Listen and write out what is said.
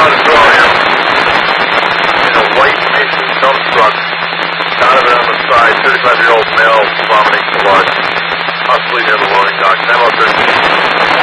out a door here. In a white Mason dump truck. Donovan on the side, 35-year-old male vomiting blood. Possibly near the loading dock. 10-0-13.